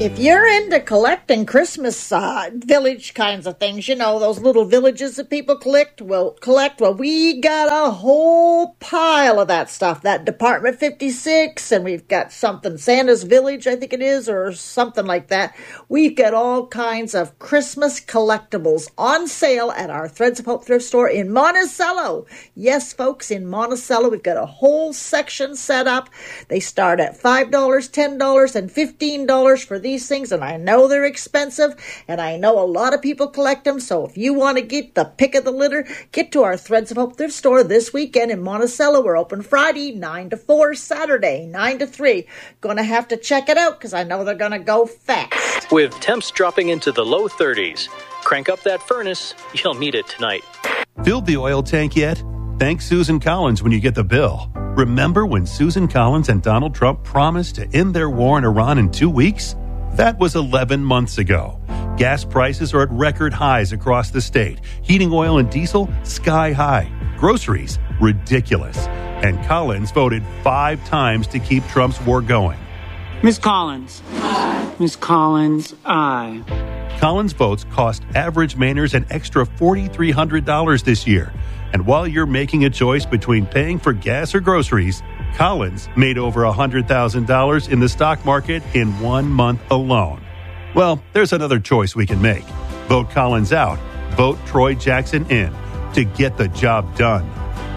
If you're into collecting Christmas village kinds of things, you know, those little villages that people collect, well, we got a whole pile of that stuff, that Department 56, and we've got something, Santa's Village, I think it is, or something like that. We've got all kinds of Christmas collectibles on sale at our Threads of Hope thrift store in Monticello. Yes, folks, in Monticello, we've got a whole section set up. They start at $5, $10, and $15 for these things, and I know they're expensive, and I know a lot of people collect them, so if you want to get the pick of the litter, get to our Threads of Hope thrift store this weekend in Monticello. We're open Friday, 9 to 4, Saturday, 9 to 3. Gonna have to check it out, because I know they're gonna go fast. With temps dropping into the low 30s, crank up that furnace, you'll need it tonight. Filled the oil tank yet? Thank Susan Collins when you get the bill. Remember when Susan Collins and Donald Trump promised to end their war in Iran in 2 weeks? That was 11 months ago. Gas prices are at record highs across the state. Heating oil and diesel, sky high. Groceries, ridiculous. And Collins voted 5 times to keep Trump's war going. Ms. Collins. Aye. Ms. Collins, aye. Collins votes cost average Mainers an extra $4,300 this year. And while you're making a choice between paying for gas or groceries, Collins made over $100,000 in the stock market in 1 month alone. Well, there's another choice we can make. Vote Collins out. Vote Troy Jackson in to get the job done.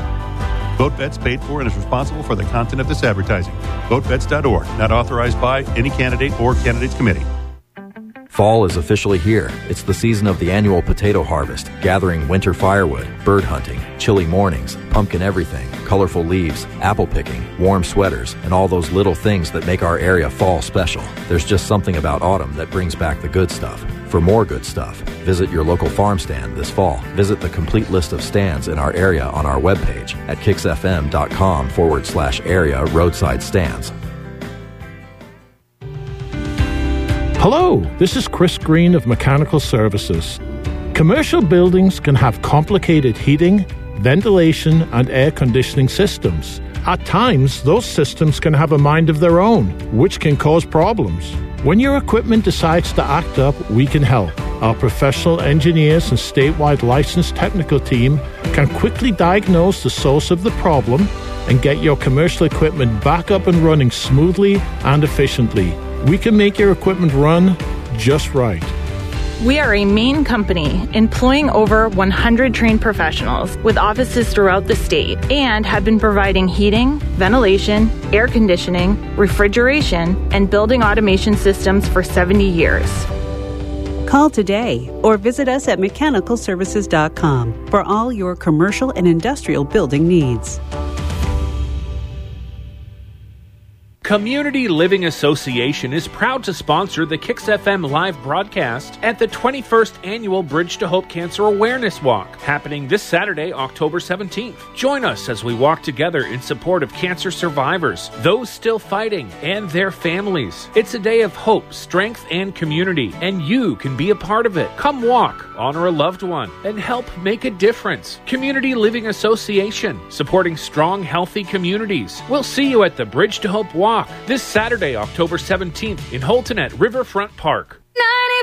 VoteBets paid for and is responsible for the content of this advertising. VoteBets.org, not authorized by any candidate or candidates committee. Fall is officially here. It's the season of the annual potato harvest, gathering winter firewood, bird hunting, chilly mornings, pumpkin everything, colorful leaves, apple picking, warm sweaters, and all those little things that make our area fall special. There's just something about autumn that brings back the good stuff. For more good stuff, visit your local farm stand this fall. Visit the complete list of stands in our area on our webpage at kixfm.com/area roadside stands. Hello, this is Chris Green of Mechanical Services. Commercial buildings can have complicated heating, ventilation, and air conditioning systems. At times, those systems can have a mind of their own, which can cause problems. When your equipment decides to act up, we can help. Our professional engineers and statewide licensed technical team can quickly diagnose the source of the problem and get your commercial equipment back up and running smoothly and efficiently. We can make your equipment run just right. We are a Maine company employing over 100 trained professionals with offices throughout the state and have been providing heating, ventilation, air conditioning, refrigeration, and building automation systems for 70 years. Call today or visit us at mechanicalservices.com for all your commercial and industrial building needs. Community Living Association is proud to sponsor the Kix FM live broadcast at the 21st Annual Bridge to Hope Cancer Awareness Walk, happening this Saturday, October 17th. Join us as we walk together in support of cancer survivors, those still fighting, and their families. It's a day of hope, strength, and community, and you can be a part of it. Come walk, honor a loved one, and help make a difference. Community Living Association, supporting strong, healthy communities. We'll see you at the Bridge to Hope Walk this Saturday, October 17th in Holton at Riverfront Park.